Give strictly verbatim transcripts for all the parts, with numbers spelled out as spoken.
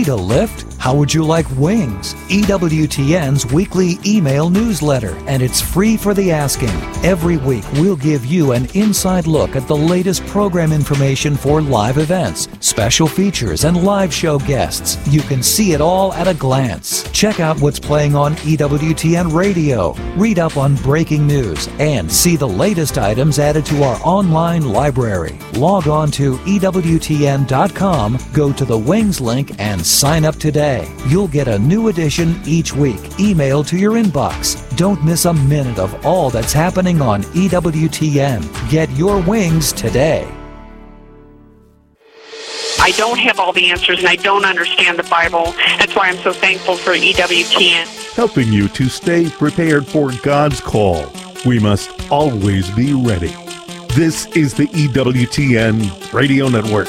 Need a lift? How would you like wings? E W T N's weekly email newsletter, and it's free for the asking. Every week, we'll give you an inside look at the latest program information for live events, special features, and live show guests. You can see it all at a glance. Check out what's playing on E W T N Radio, read up on breaking news, and see the latest items added to our online library. Log on to E W T N dot com, go to the Wings link, and sign up today. You'll get a new edition each week, emailed to your inbox. Don't miss a minute of all that's happening on E W T N. Get your wings today. I don't have all the answers, and I don't understand the Bible. That's why I'm so thankful for E W T N. Helping you to stay prepared for God's call. We must always be ready. This is the E W T N Radio Network.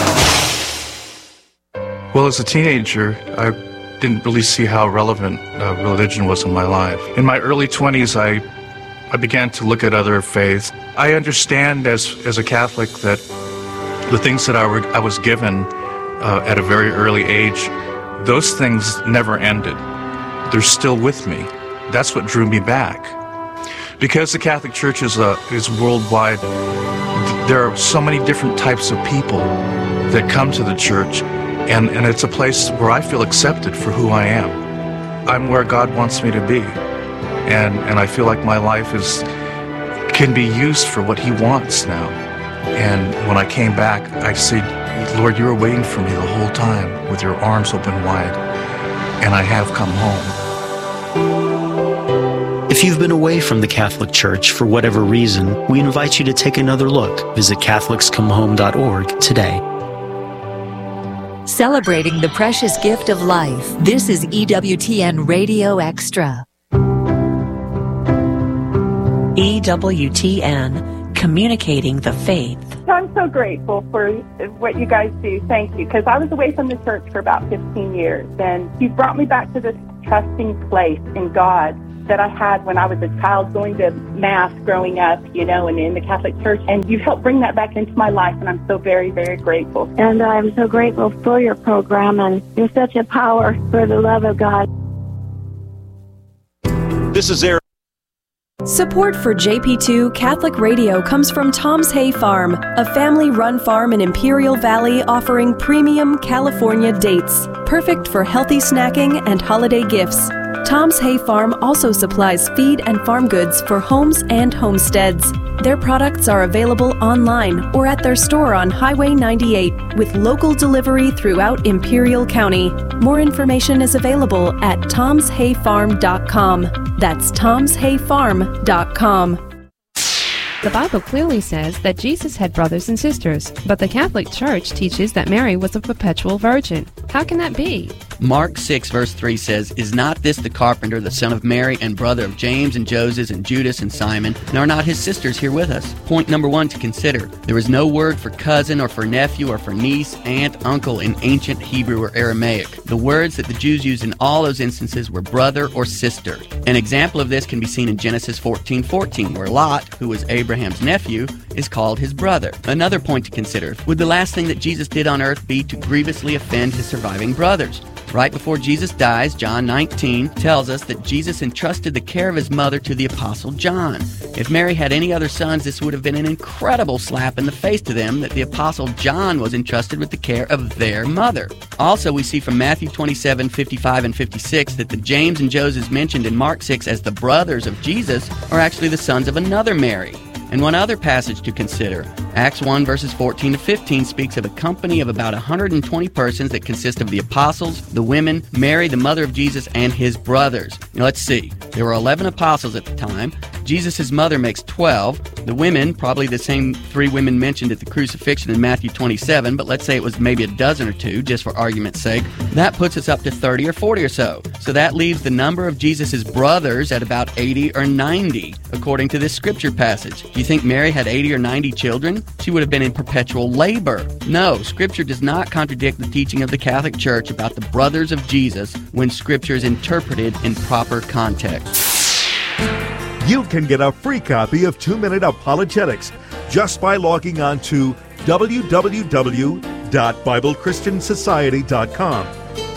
Well, as a teenager, I didn't really see how relevant uh, religion was in my life. In my early twenties, I I began to look at other faiths. I understand as, as a Catholic that the things that I, were, I was given uh, at a very early age, those things never ended. They're still with me. That's what drew me back. Because the Catholic Church is, uh, is worldwide, there are so many different types of people that come to the church, and, and it's a place where I feel accepted for who I am. I'm where God wants me to be, and, and I feel like my life is can be used for what He wants now. And when I came back, I said, Lord, you were waiting for me the whole time with your arms open wide, and I have come home. If you've been away from the Catholic Church for whatever reason, we invite you to take another look. Visit Catholics Come Home dot org today. Celebrating the precious gift of life, this is E W T N Radio Extra. E W T N, communicating the faith. I'm so grateful for what you guys do. Thank you. Because I was away from the church for about fifteen years, and you've brought me back to this trusting place in God that I had when I was a child going to Mass growing up, you know, and in the Catholic Church. And you've helped bring that back into my life, and I'm so very, very grateful. And I'm so grateful for your program, and you're such a power for the love of God. This is Eric. Support for J P two Catholic Radio comes from Tom's Hay Farm, a family-run farm in Imperial Valley offering premium California dates, perfect for healthy snacking and holiday gifts. Tom's Hay Farm also supplies feed and farm goods for homes and homesteads. Their products are available online or at their store on Highway ninety-eight with local delivery throughout Imperial County. More information is available at toms hay farm dot com. That's toms hay farm dot com. The Bible clearly says that Jesus had brothers and sisters, but the Catholic Church teaches that Mary was a perpetual virgin. How can that be? Mark six verse three says, Is not this the carpenter, the son of Mary, and brother of James and Joses and Judas and Simon? And are not his sisters here with us? Point number one to consider. There is no word for cousin or for nephew or for niece, aunt, uncle in ancient Hebrew or Aramaic. The words that the Jews used in all those instances were brother or sister. An example of this can be seen in Genesis fourteen fourteen, where Lot, who was Abraham's nephew, is called his brother. Another point to consider. Would the last thing that Jesus did on earth be to grievously offend his surviving brothers? Right before Jesus dies, John nineteen tells us that Jesus entrusted the care of his mother to the Apostle John. If Mary had any other sons, this would have been an incredible slap in the face to them that the Apostle John was entrusted with the care of their mother. Also, we see from Matthew twenty-seven, fifty-five, and fifty-six that the James and Joses mentioned in Mark six as the brothers of Jesus are actually the sons of another Mary. And one other passage to consider. Acts one verses fourteen to fifteen speaks of a company of about one hundred twenty persons that consist of the apostles, the women, Mary, the mother of Jesus, and his brothers. Now let's see. There were eleven apostles at the time. Jesus' mother makes twelve. The women, probably the same three women mentioned at the crucifixion in Matthew twenty-seven, but let's say it was maybe a dozen or two, just for argument's sake. That puts us up to thirty or forty or so. So that leaves the number of Jesus' brothers at about eighty or ninety, according to this scripture passage. Do you think Mary had eighty or ninety children? She would have been in perpetual labor. No, Scripture does not contradict the teaching of the Catholic Church about the brothers of Jesus when Scripture is interpreted in proper context. You can get a free copy of Two Minute Apologetics just by logging on to w w w dot bible christian society dot com.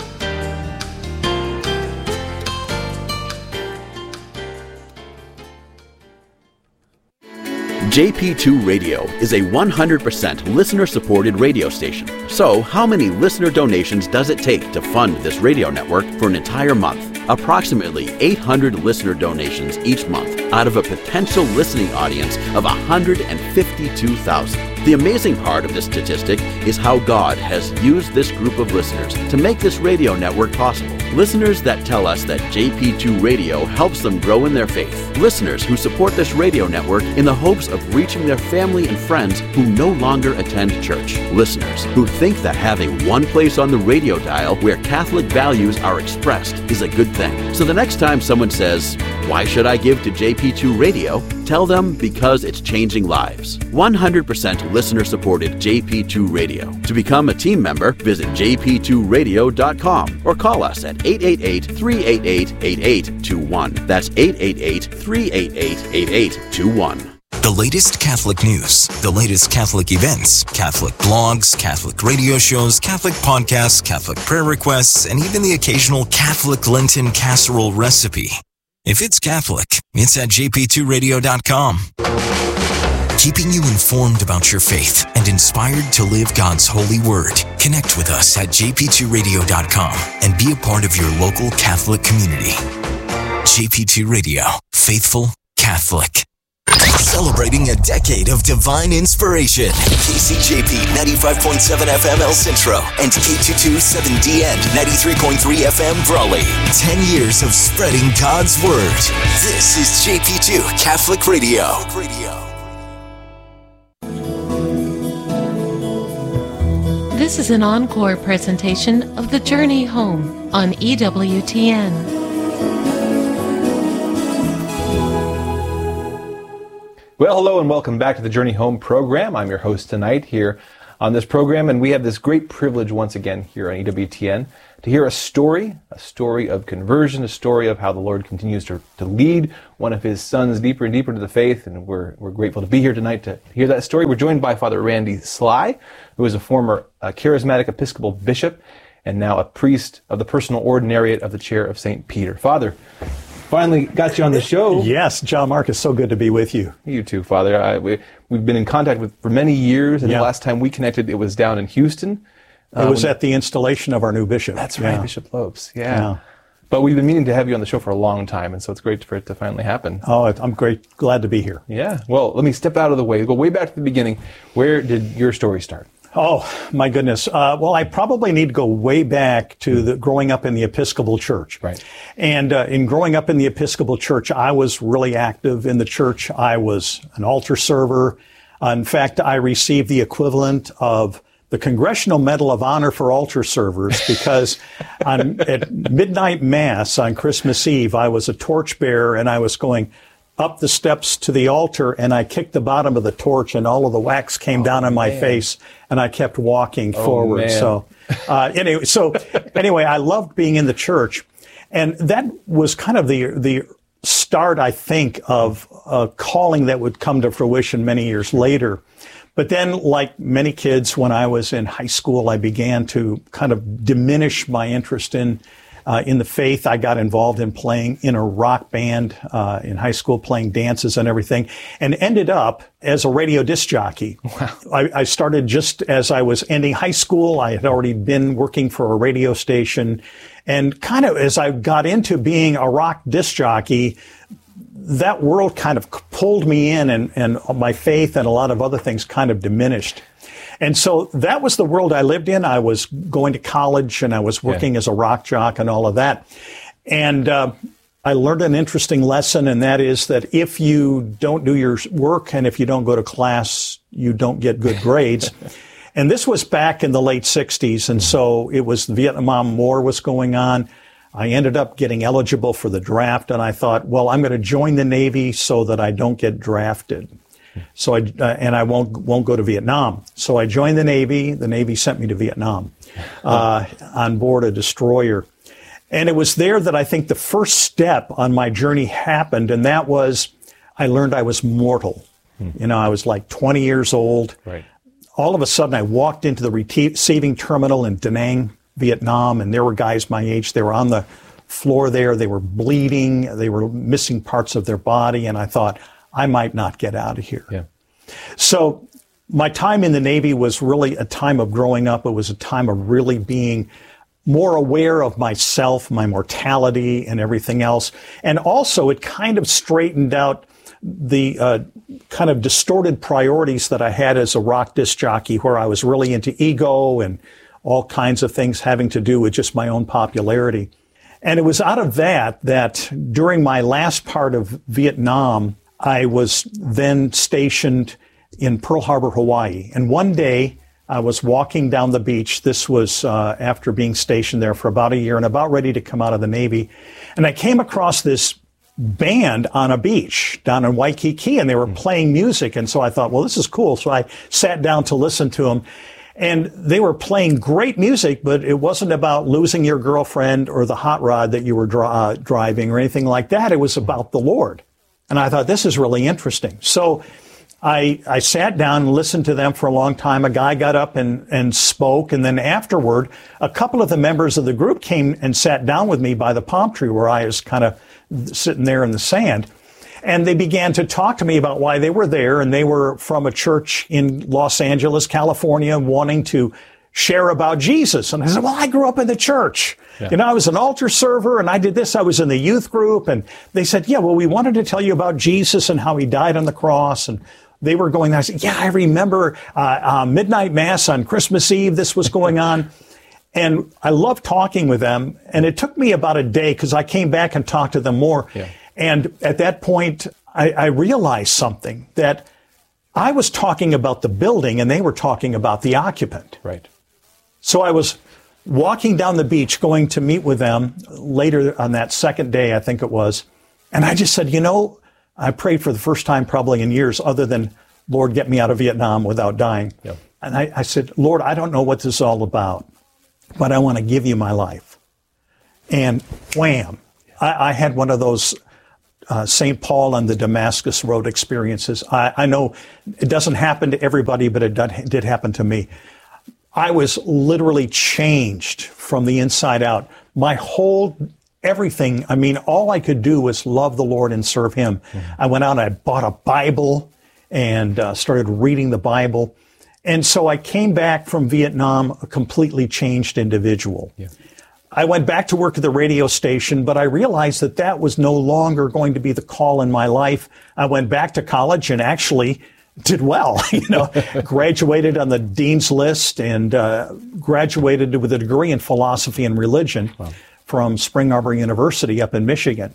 J P two Radio is a one hundred percent listener-supported radio station. So, how many listener donations does it take to fund this radio network for an entire month? Approximately eight hundred listener donations each month out of a potential listening audience of one hundred fifty-two thousand. The amazing part of this statistic is how God has used this group of listeners to make this radio network possible. Listeners that tell us that J P two Radio helps them grow in their faith. Listeners who support this radio network in the hopes of reaching their family and friends who no longer attend church. Listeners who think that having one place on the radio dial where Catholic values are expressed is a good thing. So the next time someone says, "Why should I give to J P two Radio?" tell them because it's changing lives. one hundred percent listener-supported J P two Radio. To become a team member, visit j p two radio dot com or call us at eight eight eight, three eight eight, eight eight two one. That's eight eight eight, three eight eight, eight eight two one. The latest Catholic news, the latest Catholic events, Catholic blogs, Catholic radio shows, Catholic podcasts, Catholic prayer requests, and even the occasional Catholic Lenten casserole recipe. If it's Catholic, it's at j p two radio dot com. Keeping you informed about your faith and inspired to live God's holy word. Connect with us at j p two radio dot com and be a part of your local Catholic community. J P two Radio, faithful Catholic. Celebrating a decade of divine inspiration. K C J P ninety-five point seven F M El Centro and K two twenty-seven D N ninety-three point three F M Brawley. Ten years of spreading God's word. This is J P two Catholic Radio. This is an encore presentation of The Journey Home on E W T N. Well, hello and welcome back to the Journey Home program. I'm your host tonight here on this program, and we have this great privilege once again here on E W T N to hear a story, a story of conversion, a story of how the Lord continues to, to lead one of His sons deeper and deeper into the faith, and we're we're grateful to be here tonight to hear that story. We're joined by Father Randy Sly, who is a former uh, charismatic Episcopal bishop and now a priest of the Personal Ordinariate of the Chair of Saint Peter. Father, finally got you on the show. Yes, John Marcus, so good to be with you. You too, Father. I, we, we've been in contact with for many years, and yeah. the last time we connected, it was down in Houston. It um, was at the installation of our new bishop. That's right, yeah. Bishop Lopes. Yeah. yeah. But we've been meaning to have you on the show for a long time, and so it's great for it to finally happen. Oh, I'm great, glad to be here. Yeah. Well, let me step out of the way. Go way back to the beginning. Where did your story start? Oh, my goodness. Uh, well, I probably need to go way back to the growing up in the Episcopal Church. Right. And uh, in growing up in the Episcopal Church, I was really active in the church. I was an altar server. Uh, in fact, I received the equivalent of the Congressional Medal of Honor for altar servers because on, at midnight mass on Christmas Eve, I was a torchbearer and I was going up the steps to the altar, and I kicked the bottom of the torch, and all of the wax came oh, down on my man. face, and I kept walking oh, forward. Man. So, uh, anyway, so anyway, I loved being in the church, and that was kind of the the start, I think, of a calling that would come to fruition many years later. But then, like many kids, when I was in high school, I began to kind of diminish my interest in Uh, in the faith. I got involved in playing in a rock band uh, in high school, playing dances and everything, and ended up as a radio disc jockey. Wow. I, I started just as I was ending high school. I had already been working for a radio station, and kind of as I got into being a rock disc jockey, that world kind of pulled me in, and, and my faith and a lot of other things kind of diminished. And so that was the world I lived in. I was going to college and I was working yeah. as a rock jock and all of that. And uh, I learned an interesting lesson, and that is that if you don't do your work and if you don't go to class, you don't get good grades. And this was back in the late sixties. And so it was the Vietnam War was going on. I ended up getting eligible for the draft, and I thought, well, I'm going to join the Navy so that I don't get drafted. So I, uh, and I won't, won't go to Vietnam. So I joined the Navy. The Navy sent me to Vietnam, uh, on board a destroyer. And it was there that I think the first step on my journey happened. And that was, I learned I was mortal. Hmm. You know, I was like twenty years old. Right. All of a sudden I walked into the receiving terminal in Da Nang, Vietnam, and there were guys my age. They were on the floor there. They were bleeding. They were missing parts of their body. And I thought, I might not get out of here. Yeah. So my time in the Navy was really a time of growing up. It was a time of really being more aware of myself, my mortality, and everything else. And also, it kind of straightened out the uh, kind of distorted priorities that I had as a rock disc jockey, where I was really into ego and all kinds of things having to do with just my own popularity. And it was out of that that during my last part of Vietnam, I was then stationed in Pearl Harbor, Hawaii. And one day I was walking down the beach. This was uh, after being stationed there for about a year and about ready to come out of the Navy. And I came across this band on a beach down in Waikiki, and they were playing music. And so I thought, well, this is cool. So I sat down to listen to them. And they were playing great music, but it wasn't about losing your girlfriend or the hot rod that you were dri- uh, driving or anything like that. It was about the Lord. And I thought, this is really interesting. So I, I sat down and listened to them for a long time. A guy got up and, and spoke. And then afterward, a couple of the members of the group came and sat down with me by the palm tree where I was kind of sitting there in the sand. And they began to talk to me about why they were there. And they were from a church in Los Angeles, California, wanting to share about Jesus. And I said, well, I grew up in the church. Yeah. You know, I was an altar server and I did this. I was in the youth group. And they said, yeah, well, we wanted to tell you about Jesus and how he died on the cross. And they were going there. I said, yeah, I remember uh, uh, midnight mass on Christmas Eve. This was going on. And I loved talking with them. And it took me about a day because I came back and talked to them more. Yeah. And at that point, I, I realized something, that I was talking about the building and they were talking about the occupant. Right. So I was walking down the beach going to meet with them later on that second day, I think it was. And I just said, you know, I prayed for the first time probably in years other than, Lord, get me out of Vietnam without dying. Yep. And I, I said, Lord, I don't know what this is all about, but I want to give you my life. And wham, I, I had one of those uh, Saint Paul on the Damascus Road experiences. I, I know it doesn't happen to everybody, but it did, did happen to me. I was literally changed from the inside out. My whole everything, I mean, all I could do was love the Lord and serve him. Mm-hmm. I went out and I bought a Bible and uh, started reading the Bible. And so I came back from Vietnam a completely changed individual. Yeah. I went back to work at the radio station, but I realized that that was no longer going to be the call in my life. I went back to college and actually did well, you know, graduated on the dean's list and uh, graduated with a degree in philosophy and religion. Wow. From Spring Arbor University up in Michigan.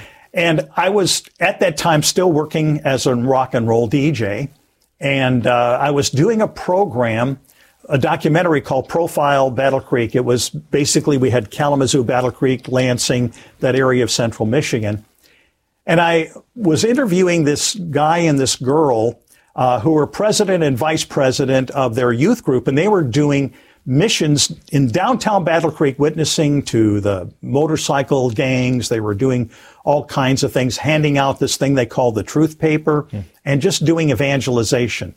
And I was at that time still working as a rock and roll D J. And uh, I was doing a program, a documentary called Profile Battle Creek. It was basically, we had Kalamazoo, Battle Creek, Lansing, that area of central Michigan. And I was interviewing this guy and this girl uh, who were president and vice president of their youth group. And they were doing missions in downtown Battle Creek, witnessing to the motorcycle gangs. They were doing all kinds of things, handing out this thing they call the truth paper, yeah. and just doing evangelization.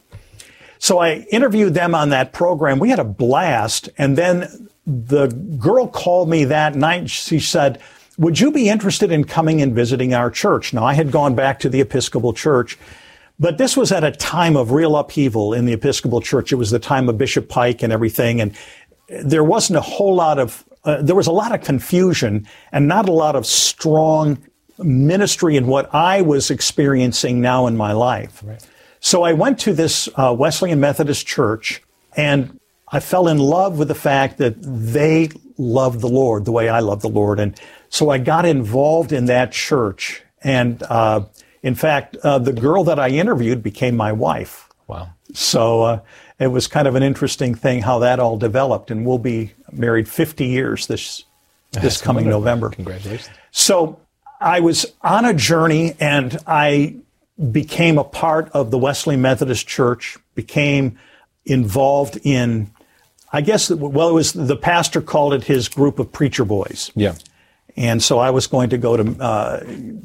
So I interviewed them on that program. We had a blast. And then the girl called me that night. She said, would you be interested in coming and visiting our church? Now, I had gone back to the Episcopal Church, but this was at a time of real upheaval in the Episcopal Church. It was the time of Bishop Pike and everything. And there wasn't a whole lot of, uh, there was a lot of confusion and not a lot of strong ministry in what I was experiencing now in my life. Right. So I went to this uh, Wesleyan Methodist church and I fell in love with the fact that they loved the Lord the way I love the Lord. And so I got involved in that church. And, uh, In fact, uh, the girl that I interviewed became my wife. Wow. So uh, it was kind of an interesting thing how that all developed. And we'll be married fifty years this this That's coming wonderful. November. Congratulations. So I was on a journey and I became a part of the Wesleyan Methodist Church, became involved in, I guess, well, it was the pastor called it his group of preacher boys. Yeah. And so I was going to go to uh,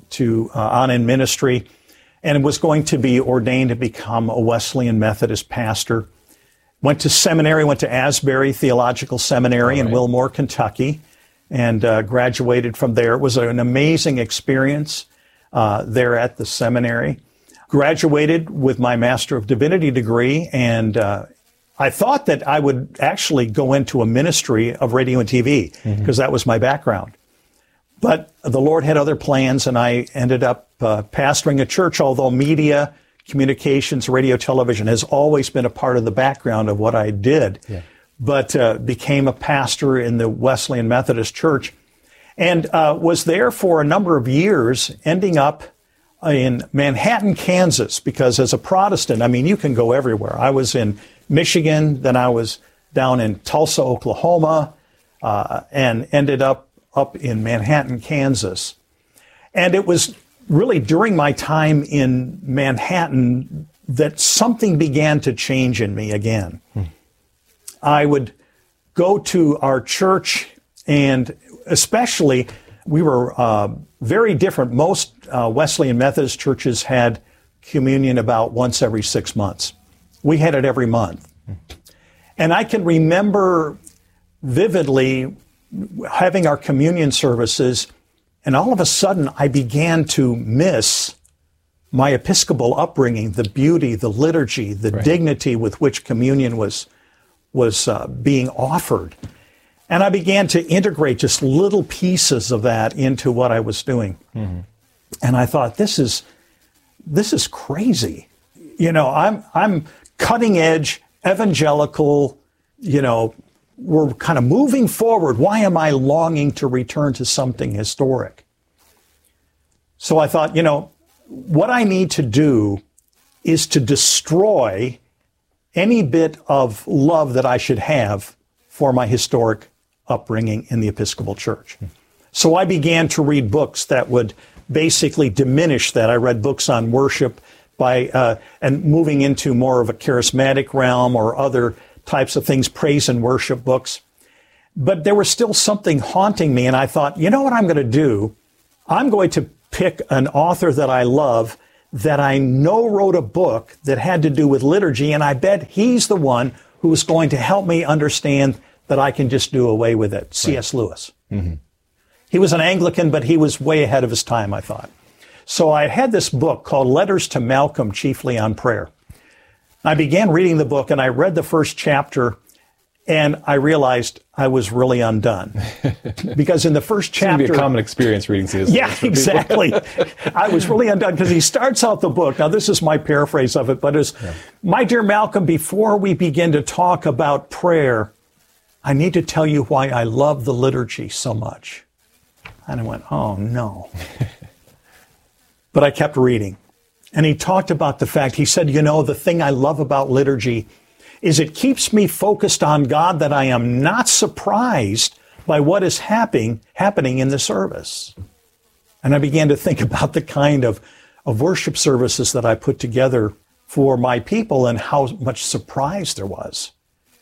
to uh, on in ministry, and was going to be ordained to become a Wesleyan Methodist pastor. Went to seminary, went to Asbury Theological Seminary right. in Wilmore, Kentucky, and uh, graduated from there. It was an amazing experience uh, there at the seminary. graduated with my Master of Divinity degree, and uh, I thought that I would actually go into a ministry of radio and T V, because mm-hmm. that was my background. But the Lord had other plans, and I ended up uh, pastoring a church, although media, communications, radio, television has always been a part of the background of what I did. Yeah. But uh, became a pastor in the Wesleyan Methodist Church, and uh, was there for a number of years, ending up in Manhattan, Kansas, because as a Protestant, I mean, you can go everywhere. I was in Michigan, then I was down in Tulsa, Oklahoma, uh, and ended up up in Manhattan, Kansas. And it was really during my time in Manhattan that something began to change in me again. Hmm. I would go to our church, and especially, we were uh, very different. Most uh, Wesleyan Methodist churches had communion about once every six months. We had it every month. And I can remember vividly having our communion services, and all of a sudden I began to miss my Episcopal upbringing, the beauty, the liturgy, the right. dignity with which communion was, was uh, being offered. And I began to integrate just little pieces of that into what I was doing. Mm-hmm. And I thought, this is this is crazy. You know, I'm I'm cutting edge, evangelical, you know, we're kind of moving forward. Why am I longing to return to something historic? So I thought, you know, what I need to do is to destroy any bit of love that I should have for my historic upbringing in the Episcopal Church. So I began to read books that would basically diminish that. I read books on worship by uh, and moving into more of a charismatic realm or other types of things, praise and worship books. But there was still something haunting me, and I thought, you know what I'm going to do? I'm going to pick an author that I love, that I know wrote a book that had to do with liturgy, and I bet he's the one who is going to help me understand that I can just do away with it. C S. Right. Lewis. Mm-hmm. He was an Anglican, but he was way ahead of his time, I thought. So I had this book called Letters to Malcolm, Chiefly on Prayer. I began reading the book, and I read the first chapter, and I realized I was really undone. Because in the first chapter... It's going to be a common experience reading C S. Yeah, exactly. I was really undone, because he starts out the book, now this is my paraphrase of it, but it's, yeah. My dear Malcolm, before we begin to talk about prayer, I need to tell you why I love the liturgy so much. And I went, oh, no. But I kept reading. And he talked about the fact, he said, you know, the thing I love about liturgy is it keeps me focused on God, that I am not surprised by what is happening, happening in the service. And I began to think about the kind of, of worship services that I put together for my people and how much surprise there was.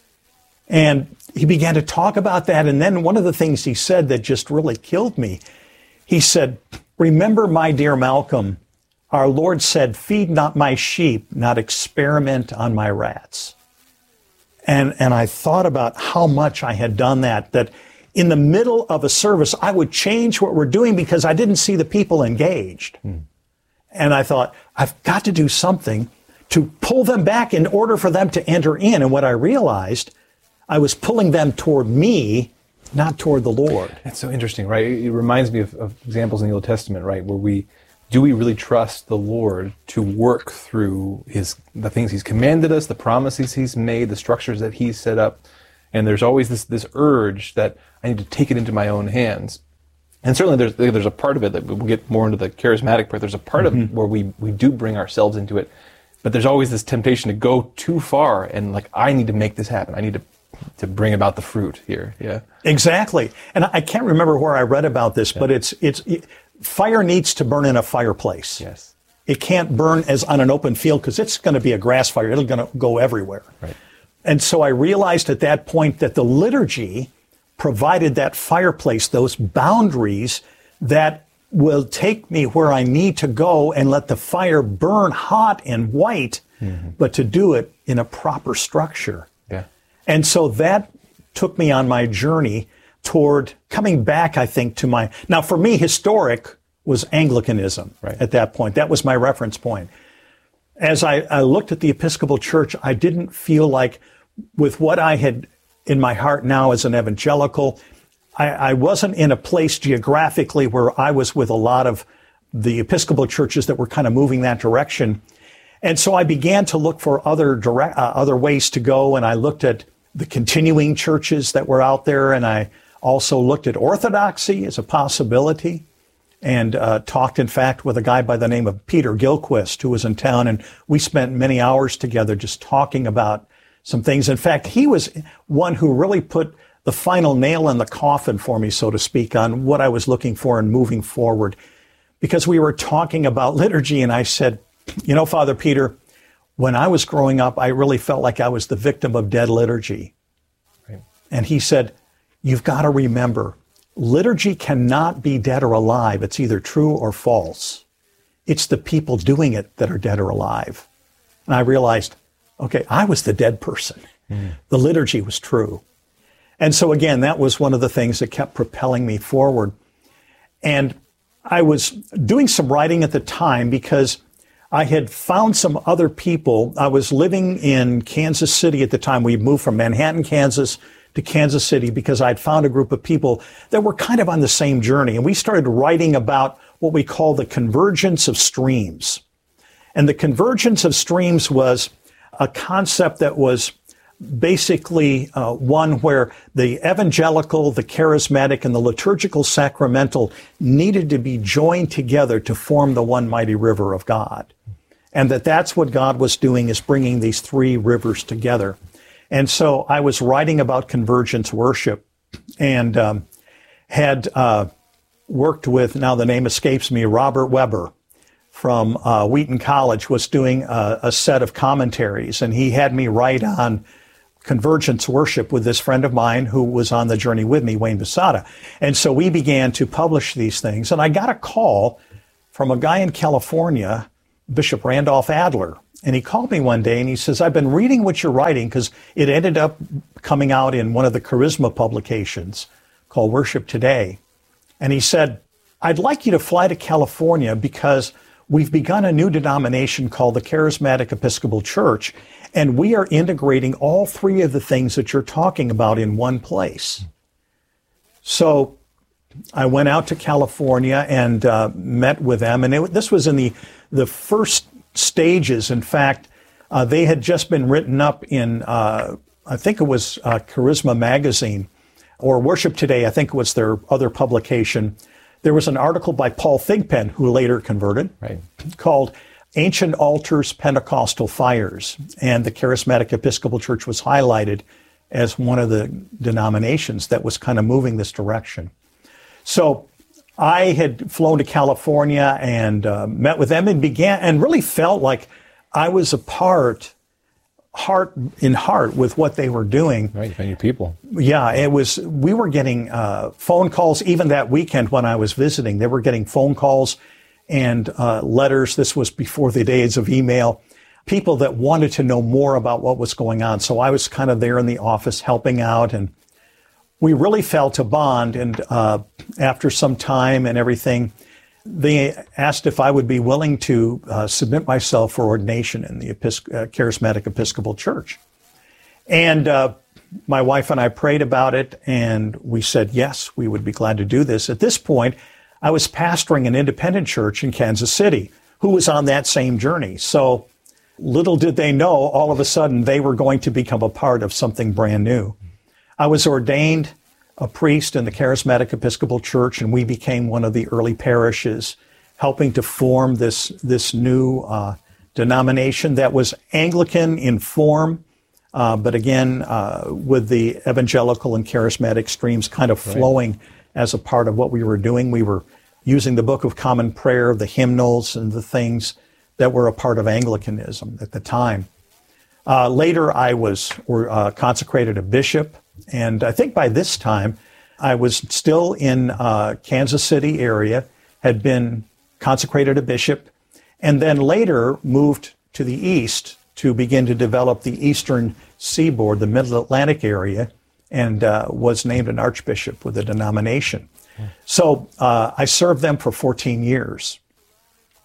And he began to talk about that. And then one of the things he said that just really killed me, he said, remember, my dear Malcolm, our Lord said, feed not my sheep, not experiment on my rats. And, and I thought about how much I had done that, that in the middle of a service, I would change what we're doing because I didn't see the people engaged. Hmm. And I thought, I've got to do something to pull them back in order for them to enter in. And what I realized, I was pulling them toward me, not toward the Lord. That's so interesting, right? It reminds me of, of examples in the Old Testament, right, where we, do we really trust the Lord to work through his the things he's commanded us, the promises he's made, the structures that he's set up? And there's always this this urge that I need to take it into my own hands. And certainly there's there's a part of it that we'll get more into the charismatic part. There's a part mm-hmm. of it where we, we do bring ourselves into it. But there's always this temptation to go too far and like, I need to make this happen. I need to to bring about the fruit here. Yeah. Exactly. And I can't remember where I read about this, yeah. but it's it's it, fire needs to burn in a fireplace. Yes. It can't burn as on an open field because it's going to be a grass fire. It's going to go everywhere. Right. And so I realized at that point that the liturgy provided that fireplace, those boundaries that will take me where I need to go and let the fire burn hot and white, mm-hmm. but to do it in a proper structure. Yeah. And so that took me on my journey toward coming back, I think, to my... Now, for me, historic was Anglicanism right. at that point. That was my reference point. as I, I looked at the Episcopal Church, I didn't feel like with what I had in my heart now as an evangelical, I, I wasn't in a place geographically where I was with a lot of the Episcopal churches that were kind of moving that direction. And so I began to look for other direct, uh, other ways to go, and I looked at the continuing churches that were out there, and I also looked at orthodoxy as a possibility, and uh, talked, in fact, with a guy by the name of Peter Gilquist, who was in town, and we spent many hours together just talking about some things. In fact, he was one who really put the final nail in the coffin for me, so to speak, on what I was looking for and moving forward, because we were talking about liturgy, and I said, you know, Father Peter, when I was growing up, I really felt like I was the victim of dead liturgy. Right. And he said, you've got to remember, liturgy cannot be dead or alive. It's either true or false. It's the people doing it that are dead or alive. And I realized, okay, I was the dead person. Mm. The liturgy was true. And so again, that was one of the things that kept propelling me forward. And I was doing some writing at the time because I had found some other people. I was living in Kansas City at the time. We moved from Manhattan, Kansas to Kansas City because I'd found a group of people that were kind of on the same journey. And we started writing about what we call the convergence of streams. And the convergence of streams was a concept that was basically uh, one where the evangelical, the charismatic, and the liturgical sacramental needed to be joined together to form the one mighty river of God. And that that's what God was doing, is bringing these three rivers together. And so I was writing about convergence worship and um, had uh, worked with, now the name escapes me, Robert Weber from uh, Wheaton College was doing a, a set of commentaries, and he had me write on convergence worship with this friend of mine who was on the journey with me, Wayne Basada. And so we began to publish these things. And I got a call from a guy in California, Bishop Randolph Adler. And he called me one day and he says, I've been reading what you're writing, because it ended up coming out in one of the Charisma publications called Worship Today. And he said, I'd like you to fly to California because we've begun a new denomination called the Charismatic Episcopal Church, and we are integrating all three of the things that you're talking about in one place. So I went out to California and uh, met with them, and it, this was in the, the first stages. In fact, uh, they had just been written up in, uh, I think it was uh, Charisma Magazine, or Worship Today, I think it was their other publication. There was an article by Paul Thigpen, who later converted, right, called Ancient Altars, Pentecostal Fires. And the Charismatic Episcopal Church was highlighted as one of the denominations that was kind of moving this direction. So I had flown to California and uh, met with them and began, and really felt like I was a part, heart in heart, with what they were doing. Right, you found your people. Yeah, it was, we were getting uh, phone calls even that weekend when I was visiting. They were getting phone calls and uh, letters. This was before the days of email. People that wanted to know more about what was going on. So I was kind of there in the office helping out, and we really felt a bond. And uh, after some time and everything, they asked if I would be willing to uh, submit myself for ordination in the Episc- uh, Charismatic Episcopal Church. And uh, my wife and I prayed about it, and we said, yes, we would be glad to do this. At this point, I was pastoring an independent church in Kansas City who was on that same journey. So little did they know, all of a sudden, they were going to become a part of something brand new. I was ordained a priest in the Charismatic Episcopal Church, and we became one of the early parishes, helping to form this, this new uh, denomination that was Anglican in form, uh, but again, uh, with the evangelical and charismatic streams kind of flowing right as a part of what we were doing. We were using the Book of Common Prayer, the hymnals, and the things that were a part of Anglicanism at the time. Uh, later, I was or, uh, consecrated a bishop, and I think by this time, I was still in uh, Kansas City area, had been consecrated a bishop, and then later moved to the east to begin to develop the eastern seaboard, the Middle Atlantic area, and uh, was named an archbishop with the denomination. So uh, I served them for fourteen years.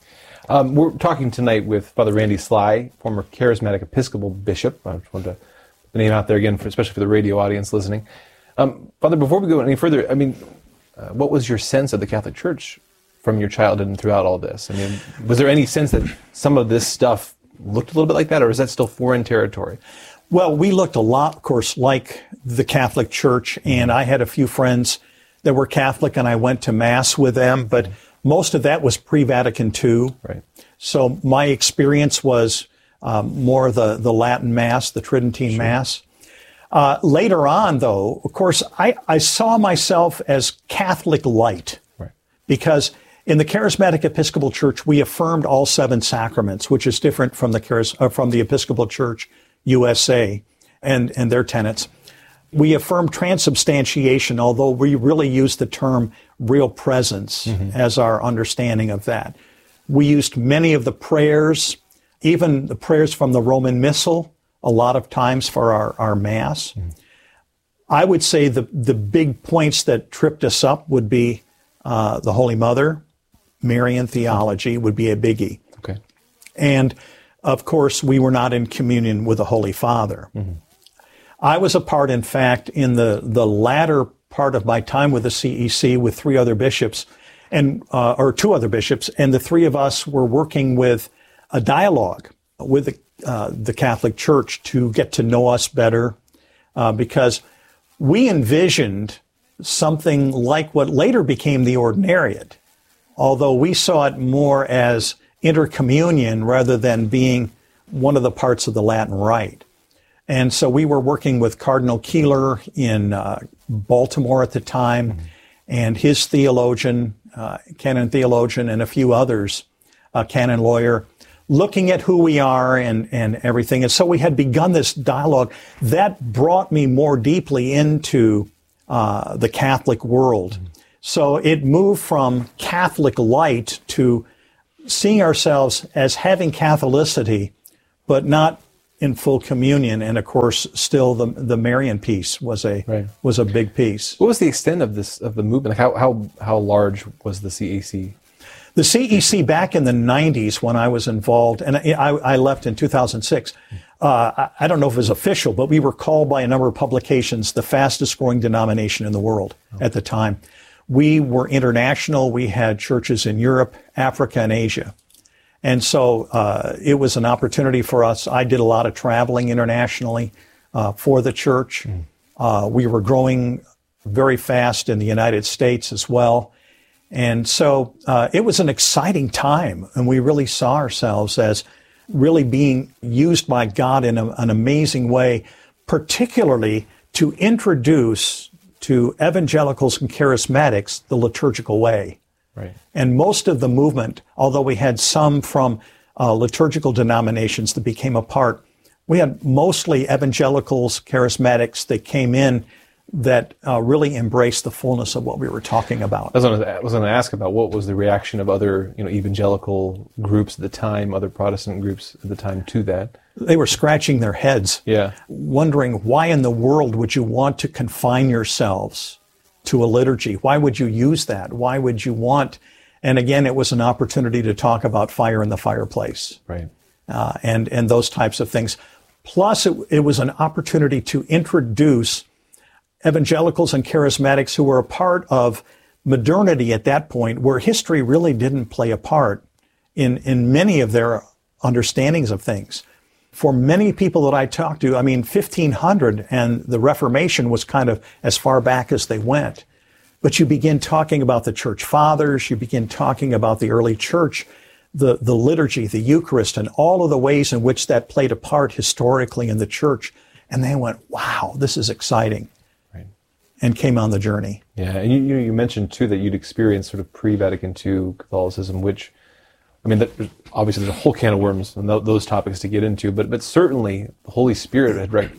Um, we're talking tonight with Father Randy Sly, former charismatic Episcopal bishop. I just wanted to put the name out there again, for, especially for the radio audience listening. Um, Father, before we go any further, I mean, uh, what was your sense of the Catholic Church from your childhood and throughout all this? I mean, was there any sense that some of this stuff looked a little bit like that, or is that still foreign territory? Well, we looked a lot, of course, like the Catholic Church, and I had a few friends that were Catholic, and I went to Mass with them, but most of that was pre-Vatican Two. Right. So my experience was um, more the, the Latin Mass, the Tridentine sure. Mass. Uh, later on, though, of course, I, I saw myself as Catholic light, right. because in the Charismatic Episcopal Church, we affirmed all seven sacraments, which is different from the Charis- uh, from the Episcopal Church U S A and, and their tenets. We affirmed transubstantiation, although we really used the term real presence mm-hmm. as our understanding of that. We used many of the prayers, even the prayers from the Roman Missal, a lot of times for our, our Mass. Mm-hmm. I would say the, the big points that tripped us up would be uh, the Holy Mother, Marian theology would be a biggie. Okay. And, of course, we were not in communion with the Holy Father. Mm-hmm. I was a part, in fact, in the, the latter part of my time with the C E C with three other bishops, and uh, or two other bishops, and the three of us were working with a dialogue with the, uh, the Catholic Church to get to know us better, uh, because we envisioned something like what later became the Ordinariate, although we saw it more as intercommunion rather than being one of the parts of the Latin Rite. And so we were working with Cardinal Keeler in uh, Baltimore at the time, mm-hmm. and his theologian, uh, canon theologian, and a few others, uh, canon lawyer, looking at who we are and, and everything. And so we had begun this dialogue that brought me more deeply into uh, the Catholic world. Mm-hmm. So it moved from Catholic light to seeing ourselves as having Catholicity, but not in full communion. And of course, still the the Marian piece was a right. was a big piece. What was the extent of this of the movement? Like how how how large was the C E C? The C E C back in the nineties when I was involved, and I, I left in two thousand six. Uh, I, I don't know if it was official, but we were called by a number of publications the fastest growing denomination in the world oh. at the time. We were international. We had churches in Europe, Africa, and Asia. And so uh, it was an opportunity for us. I did a lot of traveling internationally uh, for the church. Mm. Uh, we were growing very fast in the United States as well. And so uh, it was an exciting time, and we really saw ourselves as really being used by God in a, an amazing way, particularly to introduce to evangelicals and charismatics the liturgical way. Right. And most of the movement, although we had some from uh, liturgical denominations that became a part, we had mostly evangelicals, charismatics that came in that uh, really embraced the fullness of what we were talking about. I was going to ask about what was the reaction of other, you know, evangelical groups at the time, other Protestant groups at the time to that. They were scratching their heads, yeah, wondering why in the world would you want to confine yourselves to a liturgy? Why would you use that? Why would you want? And again, it was an opportunity to talk about fire in the fireplace, right? Uh, and and those types of things. Plus, it, it was an opportunity to introduce evangelicals and charismatics who were a part of modernity at that point, where history really didn't play a part in in many of their understandings of things. For many people that I talked to, I mean, fifteen hundred and the Reformation was kind of as far back as they went. But you begin talking about the church fathers, you begin talking about the early church, the, the liturgy, the Eucharist, and all of the ways in which that played a part historically in the church. And they went, wow, this is exciting. Right. And came on the journey. Yeah, and you, you mentioned, too, that you'd experienced sort of pre-Vatican Two Catholicism, which, I mean, that, obviously there's a whole can of worms and th- those topics to get into, but but certainly the Holy Spirit had rec-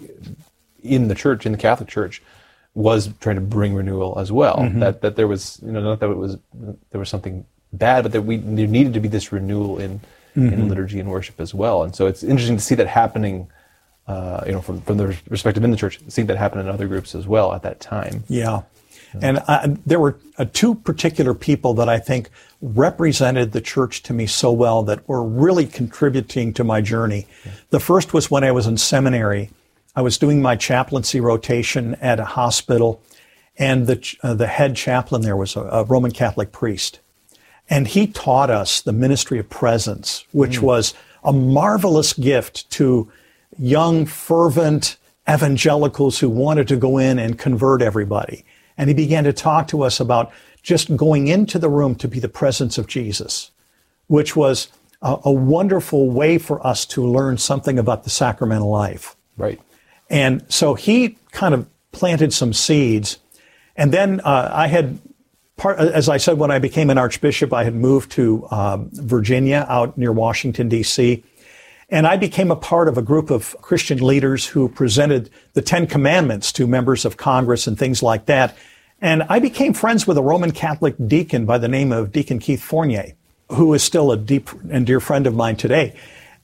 in the church, in the Catholic Church, was trying to bring renewal as well. Mm-hmm. That that there was, you know, not that it was there was something bad, but that we there needed to be this renewal in mm-hmm. in liturgy and worship as well. And so it's interesting to see that happening, uh, you know, from from the perspective in the church, see that happen in other groups as well at that time. Yeah. And I, there were uh, two particular people that I think represented the church to me so well that were really contributing to my journey. Yeah. The first was when I was in seminary. I was doing my chaplaincy rotation at a hospital, and the uh, the head chaplain there was a, a Roman Catholic priest. And he taught us the ministry of presence, which mm. was a marvelous gift to young, fervent evangelicals who wanted to go in and convert everybody. And he began to talk to us about just going into the room to be the presence of Jesus, which was a, a wonderful way for us to learn something about the sacramental life. Right. And so he kind of planted some seeds. And then uh, I had, part, as I said, when I became an archbishop, I had moved to um, Virginia, out near Washington, D C, and I became a part of a group of Christian leaders who presented the Ten Commandments to members of Congress and things like that. And I became friends with a Roman Catholic deacon by the name of Deacon Keith Fournier, who is still a deep and dear friend of mine today.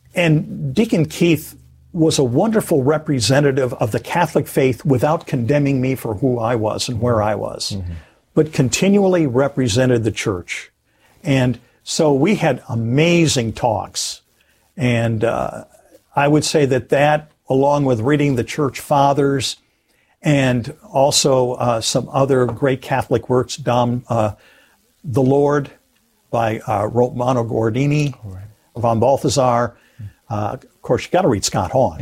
And Deacon Keith was a wonderful representative of the Catholic faith without condemning me for who I was and where I was, mm-hmm. but continually represented the church. And so we had amazing talks. And uh, I would say that that, along with reading the Church Fathers and also uh, some other great Catholic works, Dom, uh, The Lord by uh, Romano Guardini, right. von Balthasar. Uh, of course, you got to read Scott Hahn,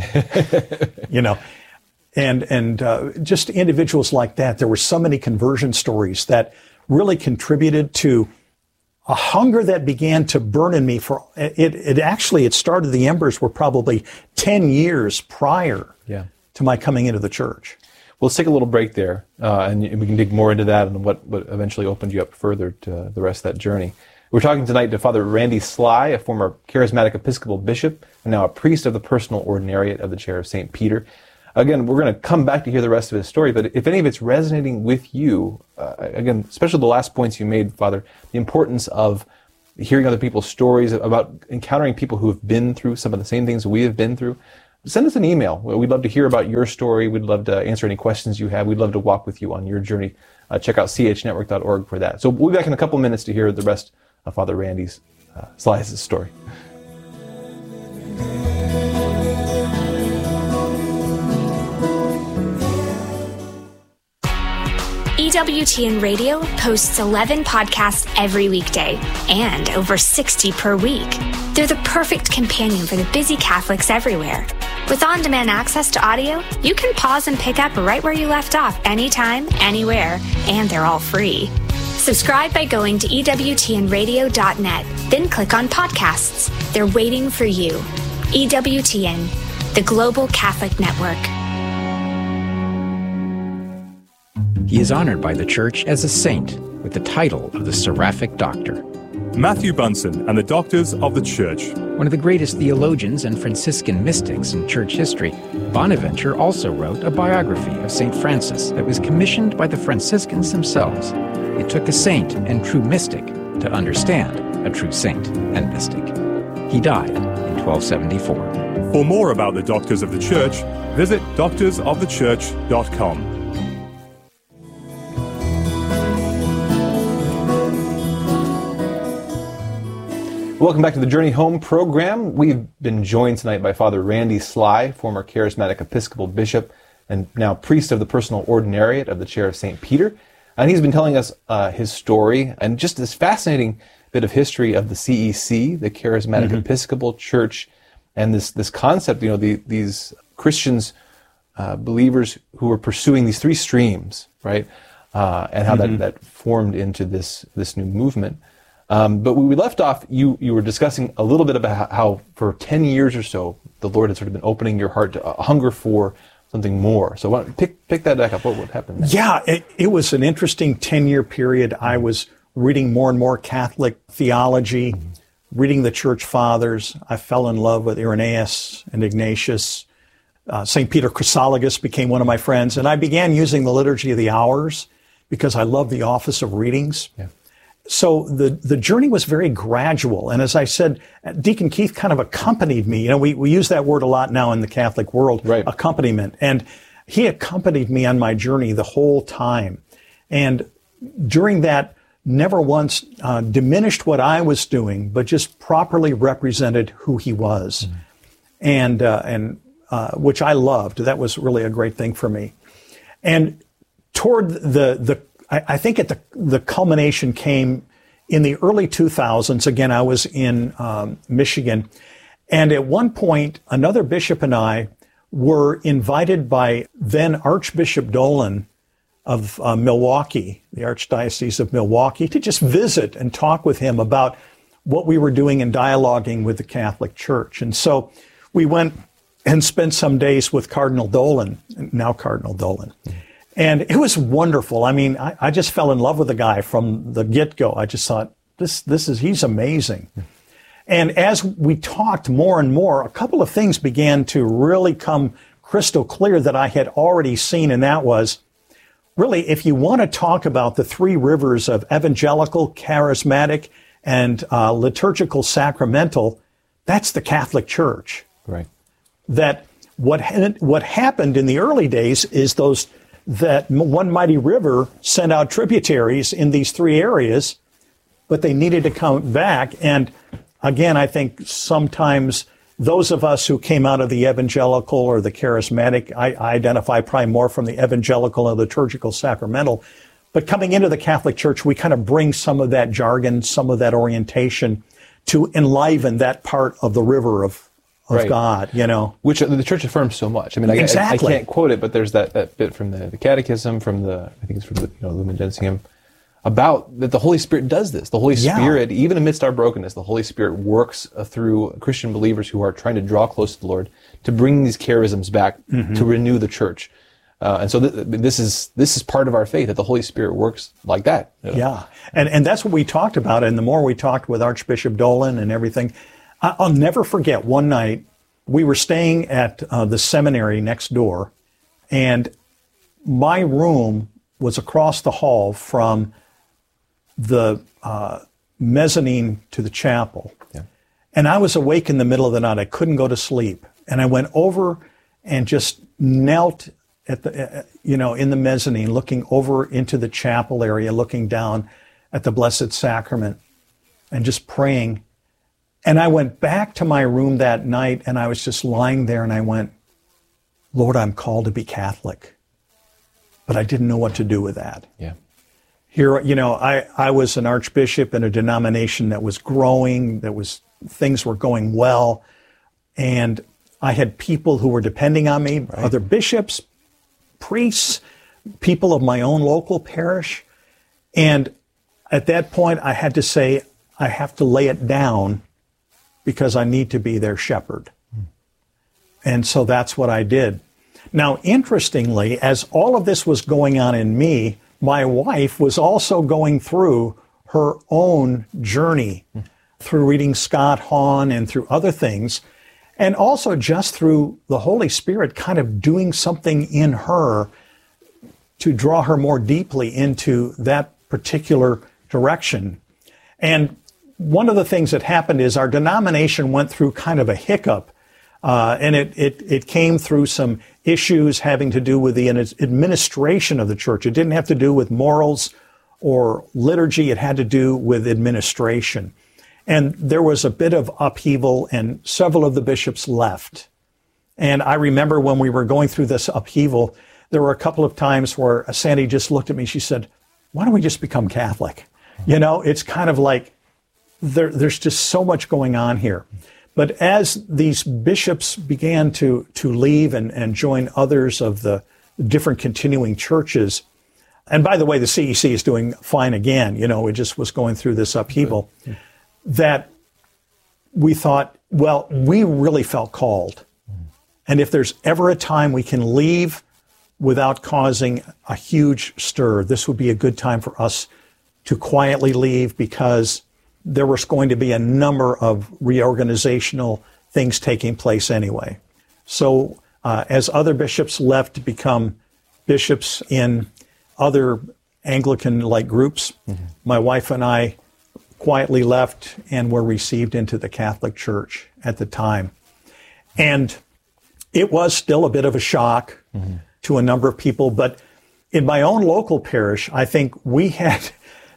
you know, and and uh, just individuals like that. There were so many conversion stories that really contributed to a hunger that began to burn in me. For it, it actually it started. The embers were probably ten years prior yeah. to my coming into the church. Well, let's take a little break there, uh, and we can dig more into that and what what eventually opened you up further to the rest of that journey. We're talking tonight to Father Randy Sly, a former charismatic Episcopal bishop and now a priest of the Personal Ordinariate of the Chair of Saint Peter. Again, we're going to come back to hear the rest of his story, but if any of it's resonating with you, uh, again, especially the last points you made, Father, the importance of hearing other people's stories, about encountering people who have been through some of the same things we have been through, send us an email. We'd love to hear about your story. We'd love to answer any questions you have. We'd love to walk with you on your journey. Uh, check out c h network dot org for that. So we'll be back in a couple minutes to hear the rest of Father Randy's uh, Sly's story. E W T N Radio posts eleven podcasts every weekday and over sixty per week. They're the perfect companion for the busy Catholics everywhere. With on-demand access to audio, you can pause and pick up right where you left off anytime, anywhere, and they're all free. Subscribe by going to E W T N radio dot net, then click on podcasts. They're waiting for you. E W T N, the Global Catholic Network. He is honored by the Church as a saint with the title of the Seraphic Doctor. Matthew Bunson and the Doctors of the Church. One of the greatest theologians and Franciscan mystics in church history, Bonaventure also wrote a biography of Saint Francis that was commissioned by the Franciscans themselves. It took a saint and true mystic to understand a true saint and mystic. He died in twelve seventy-four. For more about the Doctors of the Church, visit doctors of the church dot com. Welcome back to the Journey Home program. We've been joined tonight by Father Randy Sly, former charismatic Episcopal bishop and now priest of the Personal Ordinariate of the Chair of Saint Peter. And he's been telling us uh, his story and just this fascinating bit of history of the C E C, the Charismatic mm-hmm. Episcopal Church, and this this concept, you know, the, these Christians, uh, believers who were pursuing these three streams, right? Uh, and how mm-hmm. that, that formed into this this new movement. Um, but when we left off, you, you were discussing a little bit about how for ten years or so, the Lord had sort of been opening your heart to a hunger for something more. So why don't, pick, pick that back up. What, what happened next? Yeah, it, it was an interesting ten-year period. I was reading more and more Catholic theology, mm-hmm. reading the Church Fathers. I fell in love with Irenaeus and Ignatius. Uh, Saint Peter Chrysologus became one of my friends. And I began using the Liturgy of the Hours because I love the office of readings. Yeah. So the, the journey was very gradual. And as I said, Deacon Keith kind of accompanied me. You know, we, we use that word a lot now in the Catholic world, right. accompaniment. And he accompanied me on my journey the whole time. And during that, never once uh, diminished what I was doing, but just properly represented who he was, mm-hmm. and uh, and uh, which I loved. That was really a great thing for me. And toward the the, I, I think at the the culmination came in the early two thousands. Again, I was in um, Michigan, and at one point, another bishop and I were invited by then Archbishop Dolan of uh, Milwaukee, the Archdiocese of Milwaukee, to just visit and talk with him about what we were doing and dialoguing with the Catholic Church. And so we went and spent some days with Cardinal Dolan, now Cardinal Dolan. And it was wonderful. I mean, I, I just fell in love with the guy from the get-go. I just thought, this, this is, he's amazing. And as we talked more and more, a couple of things began to really come crystal clear that I had already seen, and that was, really, if you want to talk about the three rivers of evangelical, charismatic, and uh, liturgical sacramental, that's the Catholic Church. Right. That what ha- what happened in the early days is those that one mighty river sent out tributaries in these three areas, but they needed to come back. And again, I think sometimes those of us who came out of the evangelical or the charismatic, I, I identify probably more from the evangelical and liturgical sacramental. But coming into the Catholic Church, we kind of bring some of that jargon, some of that orientation to enliven that part of the river of, of right. God, you know. Which the Church affirms so much. I mean, I, exactly. I, I can't quote it, but there's that, that bit from the, the Catechism, from the, I think it's from the, you know, Lumen Gentium, about that the Holy Spirit does this. The Holy Spirit, yeah. even amidst our brokenness, the Holy Spirit works uh, through Christian believers who are trying to draw close to the Lord to bring these charisms back, mm-hmm. to renew the church. Uh, and so th- this is this is part of our faith, that the Holy Spirit works like that. You know? Yeah, and and that's what we talked about. And the more we talked with Archbishop Dolan and everything, I- I'll never forget one night we were staying at uh, the seminary next door, and my room was across the hall from the uh, mezzanine to the chapel. Yeah. And I was awake in the middle of the night. I couldn't go to sleep. And I went over and just knelt at the, uh, you know, in the mezzanine, looking over into the chapel area, looking down at the Blessed Sacrament and just praying. And I went back to my room that night and I was just lying there and I went, Lord, I'm called to be Catholic. But I didn't know what to do with that. Yeah. Here, you know, I, I was an archbishop in a denomination that was growing, that was, things were going well, and I had people who were depending on me, right. other bishops, priests, people of my own local parish, and at that point I had to say, I have to lay it down because I need to be their shepherd. Hmm. And so that's what I did. Now, interestingly, as all of this was going on in me, my wife was also going through her own journey through reading Scott Hahn and through other things, and also just through the Holy Spirit kind of doing something in her to draw her more deeply into that particular direction. And one of the things that happened is our denomination went through kind of a hiccup. Uh, and it, it, it came through some issues having to do with the administration of the church. It didn't have to do with morals or liturgy. It had to do with administration. And there was a bit of upheaval, and several of the bishops left. And I remember when we were going through this upheaval, there were a couple of times where Sandy just looked at me. She said, why don't we just become Catholic? You know, it's kind of like there, there's just so much going on here. But as these bishops began to, to leave and, and join others of the different continuing churches, and by the way, the C E C is doing fine again, you know, it just was going through this upheaval, yeah. that we thought, well, we really felt called. And if there's ever a time we can leave without causing a huge stir, this would be a good time for us to quietly leave, because there was going to be a number of reorganizational things taking place anyway. So uh, as other bishops left to become bishops in other Anglican-like groups, mm-hmm. my wife and I quietly left and were received into the Catholic Church at the time. And it was still a bit of a shock mm-hmm. to a number of people, but in my own local parish, I think we had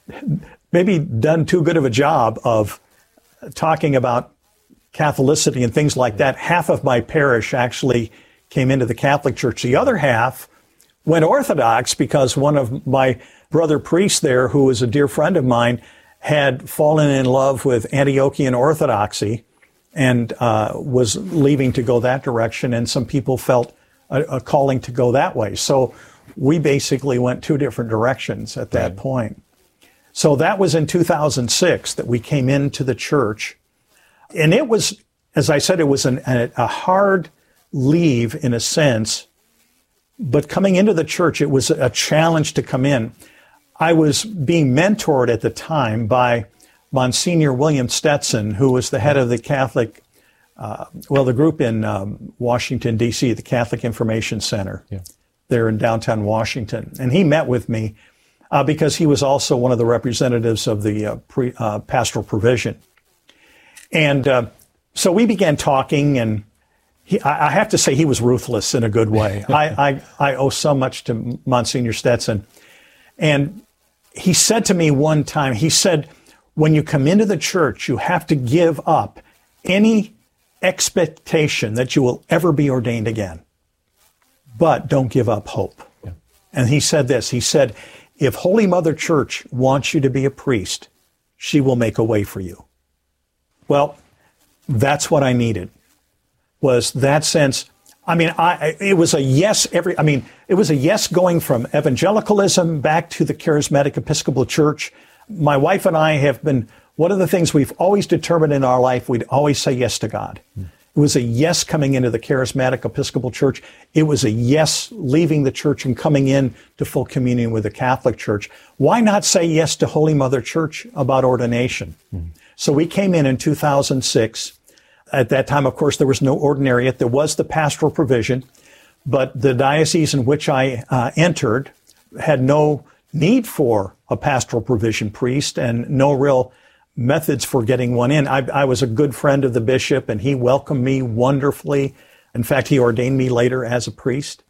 maybe done too good of a job of talking about Catholicity and things like that. Half of my parish actually came into the Catholic Church. The other half went Orthodox because one of my brother priests there, who was a dear friend of mine, had fallen in love with Antiochian Orthodoxy and uh, was leaving to go that direction, and some people felt a, a calling to go that way. So we basically went two different directions at that right. point. So that was in two thousand six that we came into the church. And it was, as I said, it was an, a, a hard leave in a sense, but coming into the church, it was a challenge to come in. I was being mentored at the time by Monsignor William Stetson, who was the head of the Catholic, uh, well, the group in um, Washington, D C, the Catholic Information Center, yeah. there in downtown Washington. And he met with me uh, because he was also one of the representatives of the uh, pre, uh, pastoral provision. And uh, so we began talking, and he, I, I have to say he was ruthless in a good way. I, I, I owe so much to Monsignor Stetson. And he said to me one time, he said, when you come into the church, you have to give up any expectation that you will ever be ordained again. But don't give up hope. Yeah. And he said this, he said, if Holy Mother Church wants you to be a priest, she will make a way for you. Well, that's what I needed, was that sense. I mean, I, it was a yes every, I mean, it was a yes going from evangelicalism back to the Charismatic Episcopal Church. My wife and I have been, one of the things we've always determined in our life, we'd always say yes to God. Mm. It was a yes coming into the Charismatic Episcopal Church. It was a yes leaving the church and coming in to full communion with the Catholic Church. Why not say yes to Holy Mother Church about ordination? Mm. So we came in in two thousand six. At that time, of course, there was no ordinariate. There was the pastoral provision, but the diocese in which I uh, entered had no need for a pastoral provision priest and no real methods for getting one in. I, I was a good friend of the bishop, and he welcomed me wonderfully. In fact, he ordained me later as a priest.